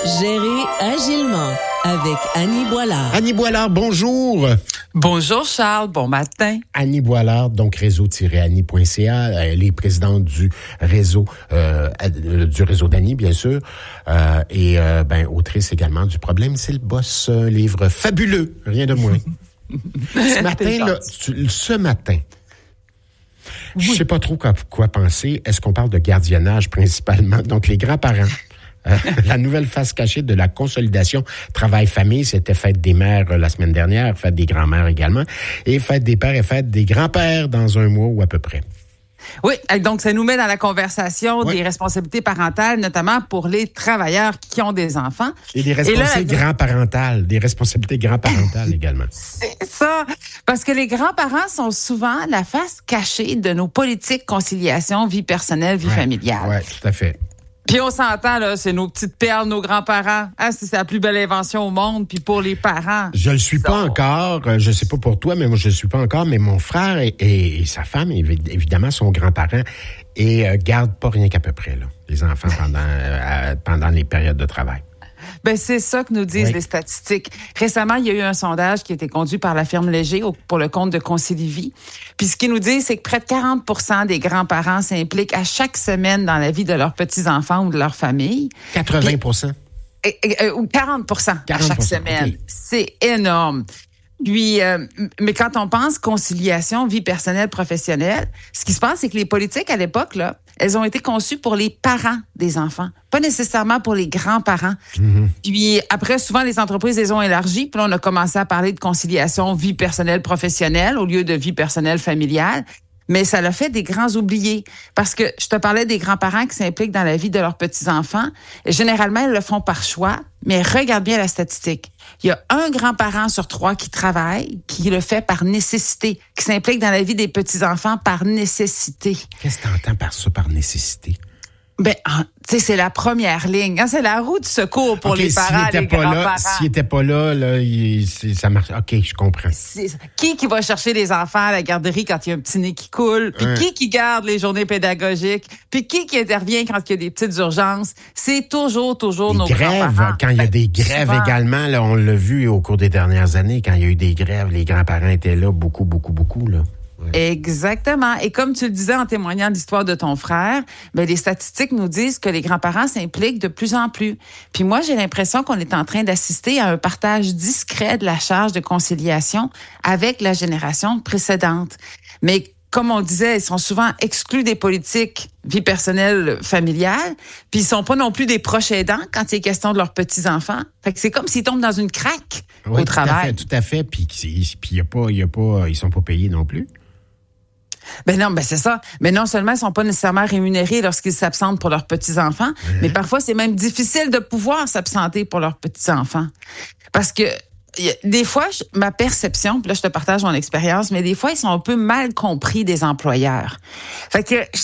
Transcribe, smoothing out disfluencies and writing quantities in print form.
Gérer agilement avec Annie Boilard. Annie Boilard, bonjour. Bonjour Charles, bon matin. Annie Boilard, donc réseau-annie.ca, elle est présidente du réseau d'Annie, bien sûr, et autrice également du Problème, c'est le boss, un livre fabuleux, rien de moins. Ce matin, je sais pas trop quoi penser. Est-ce qu'on parle de gardiennage principalement? Donc, les grands-parents. La nouvelle face cachée de la consolidation travail-famille, c'était fête des mères la semaine dernière, fête des grands-mères également, et fête des pères et fête des grands-pères dans un mois ou à peu près. Oui, donc ça nous met dans la conversation des responsabilités parentales, notamment pour les travailleurs qui ont des enfants. Et des responsabilités grands-parentales également. C'est ça, parce que les grands-parents sont souvent la face cachée de nos politiques conciliation, vie personnelle, vie familiale. Oui, tout à fait. Puis on s'entend, là, c'est nos petites perles, nos grands-parents. Ah, c'est la plus belle invention au monde. Puis pour les parents... Je le suis pas encore, je sais pas pour toi, mais moi je le suis pas encore, mais mon frère et sa femme, évidemment, sont grands-parents et gardent pas rien qu'à peu près, là, les enfants pendant les périodes de travail. Ben c'est ça que nous disent les statistiques. Récemment, il y a eu un sondage qui a été conduit par la firme Léger pour le compte de Concilivie. Puis ce qu'ils nous disent, c'est que près de 40% des grands-parents s'impliquent à chaque semaine dans la vie de leurs petits-enfants ou de leur famille. 80%? Ou 40% à chaque semaine. Okay. C'est énorme. Puis, mais quand on pense conciliation, vie personnelle, professionnelle, ce qui se passe, c'est que les politiques à l'époque, là, elles ont été conçues pour les parents des enfants, pas nécessairement pour les grands-parents. Mm-hmm. Puis après, souvent, les entreprises les ont élargies. Puis là, on a commencé à parler de conciliation, vie personnelle, professionnelle, au lieu de vie personnelle, familiale. Mais ça l'a fait des grands oubliés. Parce que je te parlais des grands-parents qui s'impliquent dans la vie de leurs petits-enfants. Généralement, ils le font par choix, mais regarde bien la statistique. Il y a un grand-parent sur 3 qui travaille, qui le fait par nécessité, qui s'implique dans la vie des petits-enfants par nécessité. Qu'est-ce que tu entends par ça, par nécessité? Ben, tu sais, c'est la première ligne. C'est la roue de secours pour les parents, les grands-parents. S'il était pas là, ça marche. OK, je comprends. Qui va chercher les enfants à la garderie quand il y a un petit nez qui coule? Puis qui garde les journées pédagogiques? Puis qui intervient quand il y a des petites urgences? C'est toujours nos grands-parents. Quand il y a des grèves également, là, on l'a vu au cours des dernières années, quand il y a eu des grèves, les grands-parents étaient là beaucoup, là. Exactement. Et comme tu le disais en témoignant de l'histoire de ton frère, ben les statistiques nous disent que les grands-parents s'impliquent de plus en plus. Puis moi, j'ai l'impression qu'on est en train d'assister à un partage discret de la charge de conciliation avec la génération précédente. Mais comme on le disait, ils sont souvent exclus des politiques vie personnelle, familiale, puis ils sont pas non plus des proches aidants quand il est question de leurs petits-enfants. Fait que c'est comme s'ils tombent dans une craque au travail. Tout à fait. Puis ils sont pas payés non plus. Ben non, c'est ça. Mais non seulement ils sont pas nécessairement rémunérés lorsqu'ils s'absentent pour leurs petits-enfants, mais parfois c'est même difficile de pouvoir s'absenter pour leurs petits-enfants. Parce que des fois, ma perception, puis là je te partage mon expérience, mais des fois ils sont un peu mal compris des employeurs. Fait que je